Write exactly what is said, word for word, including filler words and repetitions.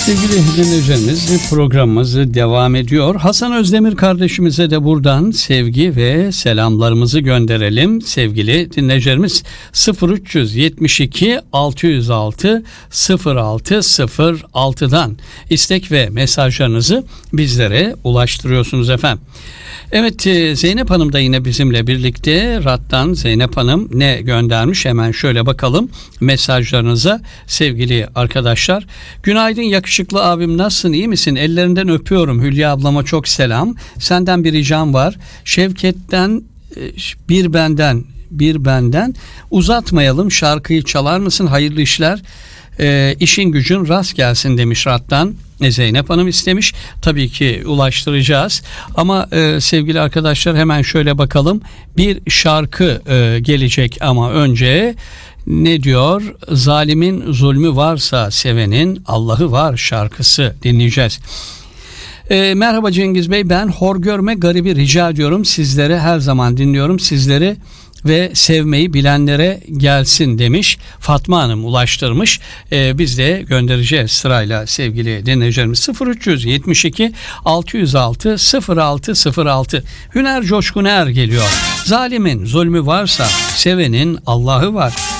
Sevgili dinleyicilerimiz, programımız devam ediyor. Hasan Özdemir kardeşimize de buradan sevgi ve selamlarımızı gönderelim. Sevgili dinleyicilerimiz, sıfır üç yetmiş iki altı yüz altı sıfır altı sıfır altıdan istek ve mesajlarınızı bizlere ulaştırıyorsunuz efendim. Evet, Zeynep Hanım da yine bizimle birlikte. Rat'tan Zeynep Hanım ne göndermiş, hemen şöyle bakalım mesajlarınıza sevgili arkadaşlar. Günaydın yakışıklı abim, nasılsın, iyi misin? Ellerinden öpüyorum. Hülya ablama çok selam. Senden bir ricam var. Şevket'ten bir benden bir benden uzatmayalım, şarkıyı çalar mısın? Hayırlı işler. E, işin gücün rast gelsin demiş Rat'tan. Zeynep Hanım istemiş. Tabii ki ulaştıracağız. Ama e, sevgili arkadaşlar, hemen şöyle bakalım. Bir şarkı e, gelecek ama önce ne diyor? Zalimin zulmü varsa sevenin Allah'ı var şarkısı dinleyeceğiz. E, merhaba Cengiz Bey, ben hor görme garibi rica ediyorum. Sizlere her zaman dinliyorum. Sizleri ve sevmeyi bilenlere gelsin demiş. Fatma Hanım ulaştırmış. Ee, biz de göndereceğiz sırayla sevgili dinleyicilerimiz. sıfır üç yetmiş iki altı yüz altı sıfır altı sıfır altı. Hüner Coşkuner geliyor. Zalimin zulmü varsa sevenin Allah'ı var.